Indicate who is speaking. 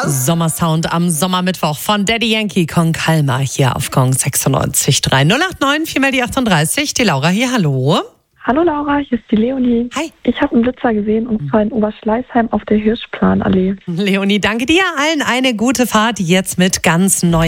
Speaker 1: Sommersound am Sommermittwoch von Daddy Yankee, Con Calma hier auf Gong 96.3. 089 4 mal die 38. Die Laura hier, hallo.
Speaker 2: Hallo Laura, hier ist die Leonie.
Speaker 1: Hi.
Speaker 2: Ich habe einen Blitzer gesehen und zwar in Oberschleißheim auf der Hirschplanallee.
Speaker 1: Leonie, danke dir. Allen eine gute Fahrt jetzt mit ganz neu.